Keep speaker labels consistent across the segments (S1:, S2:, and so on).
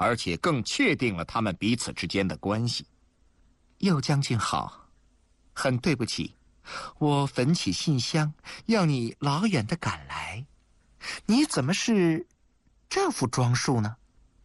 S1: 而且更确定了他们彼此之间的关系。
S2: 右将军好，很对不起，我焚起信箱，要你老远的赶来。你怎么是这副装束呢？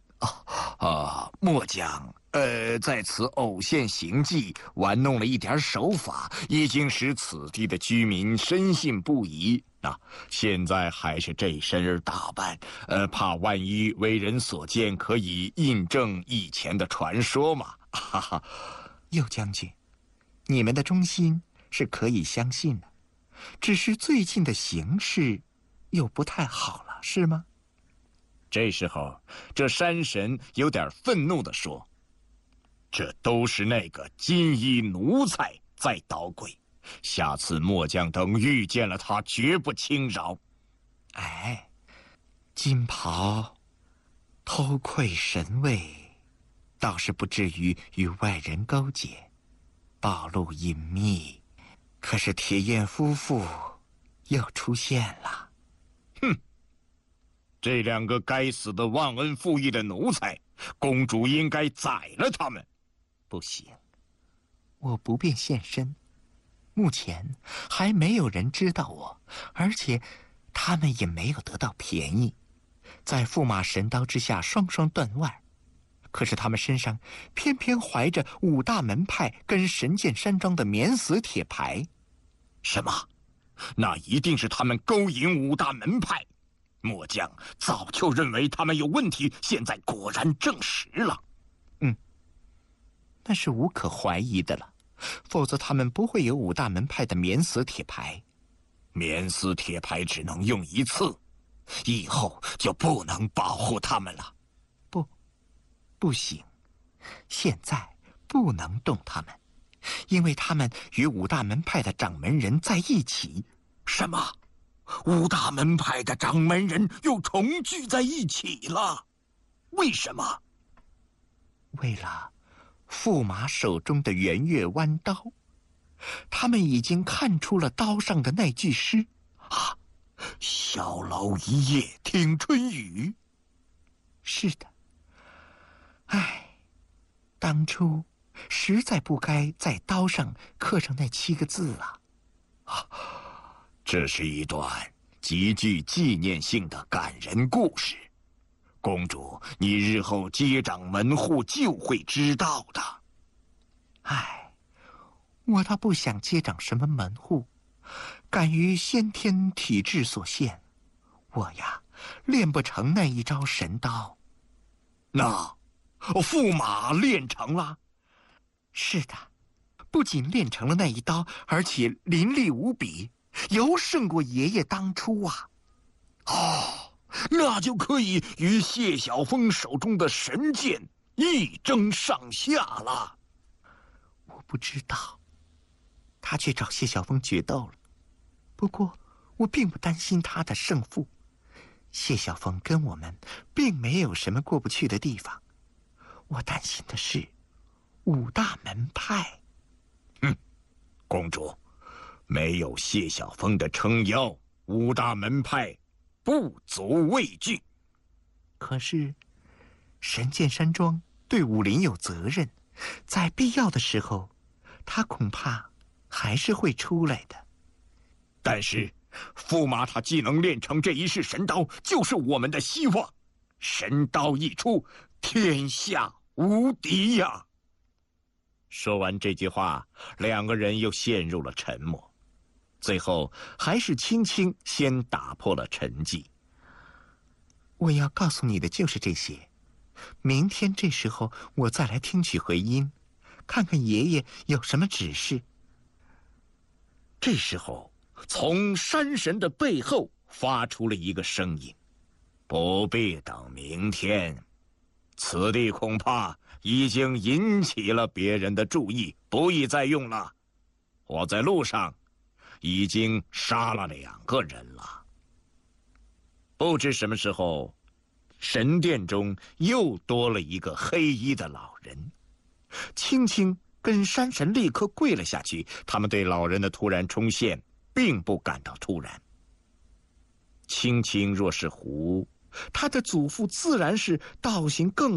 S1: 末将在此偶现行迹，玩弄了一点手法，已经使此地的居民深信不疑。现在还是这身儿打扮，怕万一为人所见，可以印证以前的传说嘛。哈哈，
S2: 右将军，你们的忠心是可以相信的，只是最近的形势又不太好了，是吗？
S1: 这时候，这山神有点愤怒地说：“这都是那个金衣奴才在捣鬼，下次末将等遇见了他，绝不轻饶。”
S2: 哎，金袍偷窥神位，倒是不至于与外人勾结，暴露隐秘。可是铁燕夫妇又出现了。
S1: 哼！这两个该死的忘恩负义的奴才，公主应该宰了他们。
S2: 不行，我不便现身，目前还没有人知道我，而且他们也没有得到便宜，在驸马神刀之下双双断腕。可是他们身上偏偏怀着五大门派跟神剑山庄的免死铁牌。
S1: 什么？那一定是他们勾引五大门派。末将早就认为他们有问题，现在果然证实了。
S2: 那是无可怀疑的了，否则他们不会有五大门派的免死铁牌。
S1: 免死铁牌只能用一次，以后就不能保护他们了。
S2: 不行，现在不能动他们，因为他们与五大门派的掌门人在一起。
S1: 什么？五大门派的掌门人又重聚在一起了？为什么？
S2: 为了驸马手中的圆月弯刀，他们已经看出了刀上的那句诗：小楼一夜听春雨。是的，当初实在不该在刀上刻上那7个字啊！
S1: 这是一段极具纪念性的感人故事，公主，你日后接掌门户就会知道的。
S2: 我倒不想接掌什么门户，敢于先天体质所限，我呀练不成那一招神刀。
S1: 那驸马练成了？
S2: 是的，不仅练成了那一刀，而且凌厉无比，犹胜过爷爷当初啊！
S1: 那就可以与谢晓峰手中的神剑一争上下了。
S2: 我不知道，他去找谢晓峰决斗了。不过我并不担心他的胜负，谢晓峰跟我们并没有什么过不去的地方。我担心的是五大门派。
S1: 公主，没有谢晓峰的撑腰，五大门派不足畏惧。
S2: 可是神剑山庄对武林有责任，在必要的时候他恐怕还是会出来的。
S1: 但是驸马他既能练成这一式神刀，就是我们的希望。神刀一出，天下无敌呀！说完这句话，两个人又陷入了沉默。最后还是青青先打破了沉寂。
S2: 我要告诉你的就是这些，明天这时候我再来听取回音，看看爷爷有什么指示。
S1: 这时候，从山神的背后发出了一个声音：“不必等明天，此地恐怕已经引起了别人的注意，不宜再用了。我在路上已经杀了2个人了。”不知什么时候，神殿中又多了一个黑衣的老人。青青跟山神立刻跪了下去，他们对老人的突然出现并不感到突然。青青若是狐，他的祖父自然是道行更